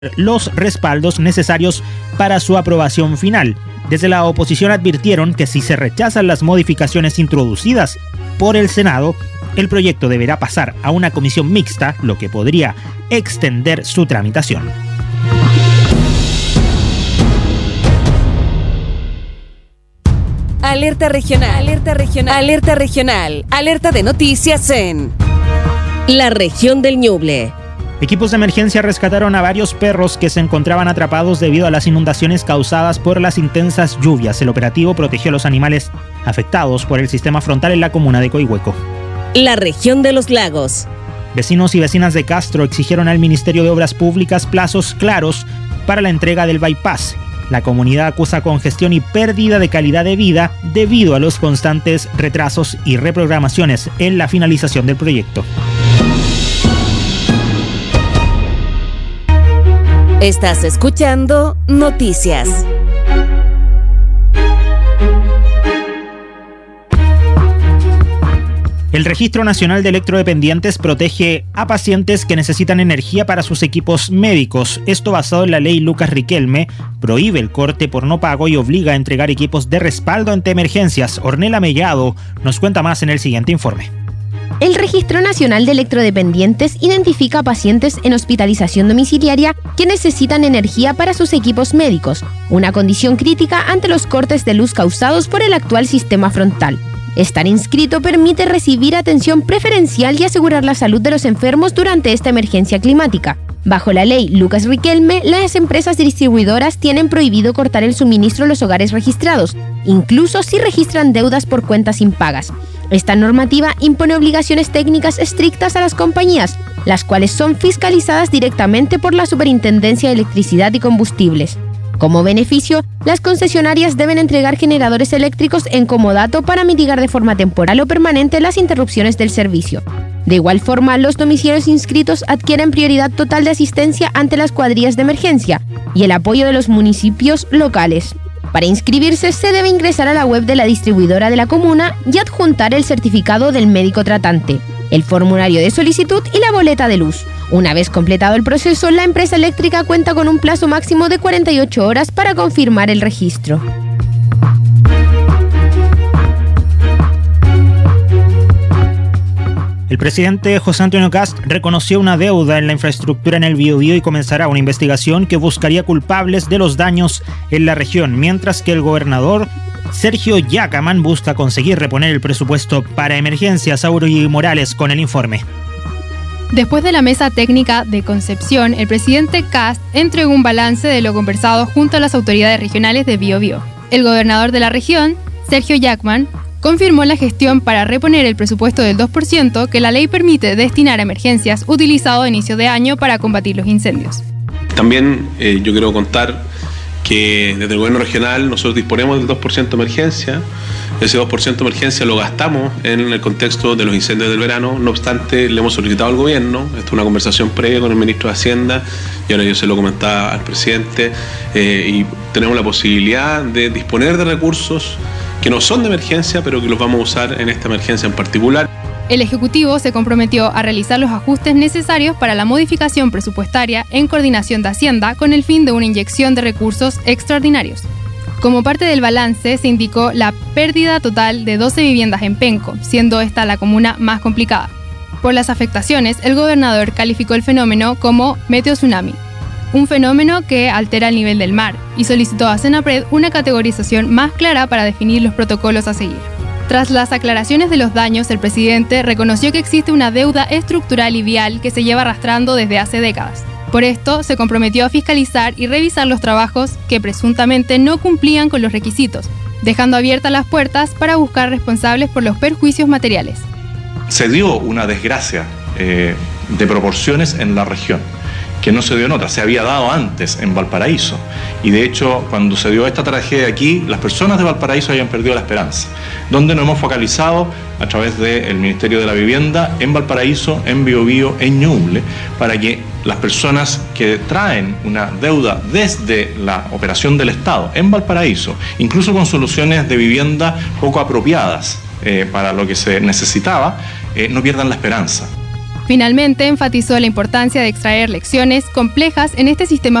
los respaldos necesarios para su aprobación final. Desde la oposición advirtieron que si se rechazan las modificaciones introducidas por el Senado, el proyecto deberá pasar a una comisión mixta, lo que podría extender su tramitación. Alerta regional, alerta regional, alerta regional, alerta de noticias en la región del Ñuble. Equipos de emergencia rescataron a varios perros que se encontraban atrapados debido a las inundaciones causadas por las intensas lluvias. El operativo protegió a los animales afectados por el sistema frontal en la comuna de Coihueco. La región de los lagos. Vecinos y vecinas de Castro exigieron al Ministerio de Obras Públicas plazos claros para la entrega del bypass. La comunidad acusa congestión y pérdida de calidad de vida debido a los constantes retrasos y reprogramaciones en la finalización del proyecto. Estás escuchando Noticias. El Registro Nacional de Electrodependientes protege a pacientes que necesitan energía para sus equipos médicos. Esto basado en la ley Lucas Riquelme, prohíbe el corte por no pago y obliga a entregar equipos de respaldo ante emergencias. Ornella Mellado nos cuenta más en el siguiente informe. El Registro Nacional de Electrodependientes identifica a pacientes en hospitalización domiciliaria que necesitan energía para sus equipos médicos, una condición crítica ante los cortes de luz causados por el actual sistema frontal. Estar inscrito permite recibir atención preferencial y asegurar la salud de los enfermos durante esta emergencia climática. Bajo la ley Lucas Riquelme, las empresas distribuidoras tienen prohibido cortar el suministro a los hogares registrados, incluso si registran deudas por cuentas impagas. Esta normativa impone obligaciones técnicas estrictas a las compañías, las cuales son fiscalizadas directamente por la Superintendencia de Electricidad y Combustibles. Como beneficio, las concesionarias deben entregar generadores eléctricos en comodato para mitigar de forma temporal o permanente las interrupciones del servicio. De igual forma, los domicilios inscritos adquieren prioridad total de asistencia ante las cuadrillas de emergencia y el apoyo de los municipios locales. Para inscribirse, se debe ingresar a la web de la distribuidora de la comuna y adjuntar el certificado del médico tratante, el formulario de solicitud y la boleta de luz. Una vez completado el proceso, la empresa eléctrica cuenta con un plazo máximo de 48 horas para confirmar el registro. El presidente José Antonio Kast reconoció una deuda en la infraestructura en el Biobío y comenzará una investigación que buscaría culpables de los daños en la región, mientras que el gobernador Sergio Yacamán busca conseguir reponer el presupuesto para emergencias. Auri Morales con el informe. Después de la mesa técnica de Concepción, el presidente Kast entregó un balance de lo conversado junto a las autoridades regionales de Biobío. El gobernador de la región, Sergio Yacamán, confirmó la gestión para reponer el presupuesto del 2% que la ley permite destinar a emergencias utilizado a inicio de año para combatir los incendios. También yo quiero contar que desde el gobierno regional nosotros disponemos del 2% de emergencia. Ese 2% de emergencia lo gastamos en el contexto de los incendios del verano. No obstante, le hemos solicitado al gobierno, esto es una conversación previa con el ministro de Hacienda, y ahora yo se lo comentaba al presidente, y tenemos la posibilidad de disponer de recursos que no son de emergencia, pero que los vamos a usar en esta emergencia en particular. El Ejecutivo se comprometió a realizar los ajustes necesarios para la modificación presupuestaria en coordinación de Hacienda con el fin de una inyección de recursos extraordinarios. Como parte del balance, se indicó la pérdida total de 12 viviendas en Penco, siendo esta la comuna más complicada. Por las afectaciones, el gobernador calificó el fenómeno como meteotsunami, un fenómeno que altera el nivel del mar, y solicitó a Senapred una categorización más clara para definir los protocolos a seguir. Tras las aclaraciones de los daños, el presidente reconoció que existe una deuda estructural y vial que se lleva arrastrando desde hace décadas. Por esto, se comprometió a fiscalizar y revisar los trabajos que presuntamente no cumplían con los requisitos, dejando abiertas las puertas para buscar responsables por los perjuicios materiales. Se dio una desgracia de proporciones en la región, que no se dio en otra, se había dado antes en Valparaíso. Y de hecho, cuando se dio esta tragedia aquí, las personas de Valparaíso habían perdido la esperanza. Donde nos hemos focalizado a través del Ministerio de la Vivienda en Valparaíso, en Biobío, en Ñuble, para que las personas que traen una deuda desde la operación del Estado en Valparaíso, incluso con soluciones de vivienda poco apropiadas para lo que se necesitaba, no pierdan la esperanza. Finalmente, enfatizó la importancia de extraer lecciones complejas en este sistema